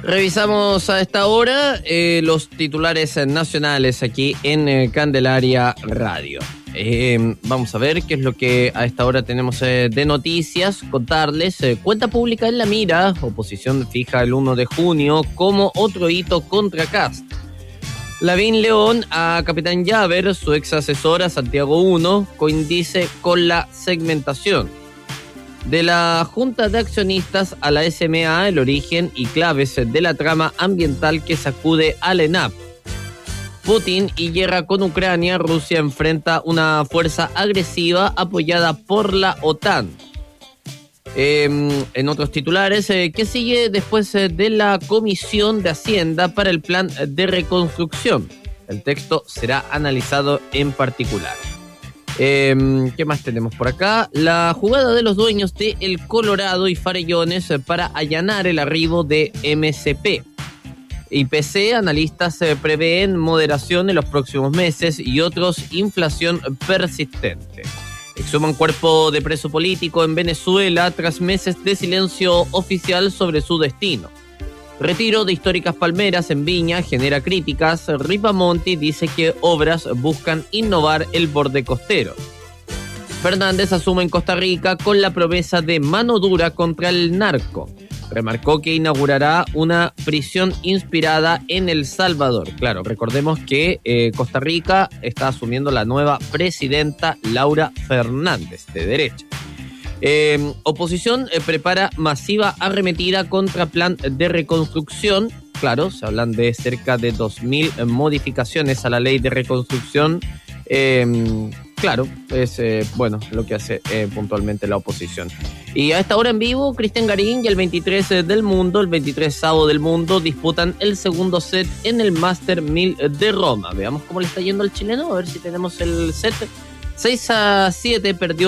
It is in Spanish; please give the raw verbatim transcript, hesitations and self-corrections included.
Revisamos a esta hora eh, los titulares nacionales aquí en eh, Candelaria Radio. Eh, vamos a ver qué es lo que a esta hora tenemos eh, de noticias. Contarles, eh, cuenta pública en la mira, oposición fija el uno de junio como otro hito contra Kast. Lavín León a Capitán Llaver, su ex asesora Santiago uno, coincide con la segmentación. De la Junta de Accionistas a la S M A, el origen y claves de la trama ambiental que sacude al ENAP. Putin y guerra con Ucrania, Rusia enfrenta una fuerza agresiva apoyada por la OTAN. Eh, en otros titulares, eh, ¿qué sigue después eh, de la Comisión de Hacienda para el Plan de Reconstrucción? El texto será analizado en particular. Eh, ¿Qué más tenemos por acá? La jugada de los dueños de El Colorado y Farellones para allanar el arribo de M C P. I P C, analistas eh, prevén moderación en los próximos meses y otros inflación persistente. Exhuman cuerpo de preso político en Venezuela tras meses de silencio oficial sobre su destino. Retiro de históricas palmeras en Viña genera críticas. Ripamonti dice que obras buscan innovar el borde costero. Fernández asume en Costa Rica con la promesa de mano dura contra el narco. Remarcó que inaugurará una prisión inspirada en El Salvador. Claro, recordemos que eh, Costa Rica está asumiendo la nueva presidenta Laura Fernández, de derecha. Eh, oposición eh, prepara masiva arremetida contra plan de reconstrucción. Claro, se hablan de cerca de dos mil modificaciones a la ley de reconstrucción. Eh, claro, es eh, bueno lo que hace eh, puntualmente la oposición. Y a esta hora en vivo, Cristian Garín y el veintitrés del mundo, el veintitrés Savo del mundo, disputan el segundo set en el Master mil de Roma. Veamos cómo le está yendo al chileno, a ver si tenemos el set. seis a siete perdió